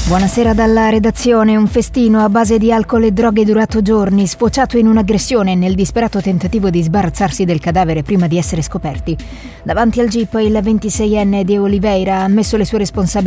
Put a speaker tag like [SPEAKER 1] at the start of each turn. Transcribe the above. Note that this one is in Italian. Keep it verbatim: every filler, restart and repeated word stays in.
[SPEAKER 1] Buonasera dalla redazione. Un festino a base di alcol e droghe durato giorni, sfociato in un'aggressione nel disperato tentativo di sbarazzarsi del cadavere prima di essere scoperti. Davanti al G I P il ventiseienne de Oliveira ha ammesso le sue responsabilità